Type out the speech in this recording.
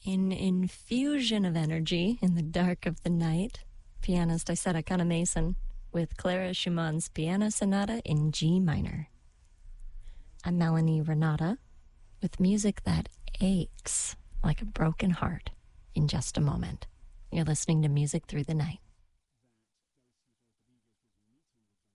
An infusion of energy in the dark of the night. Pianist Isetta Kana-Mason with Clara Schumann's Piano Sonata in G minor. I'm Melanie Renata with music that aches like a broken heart in just a moment. You're listening to Music Through the Night.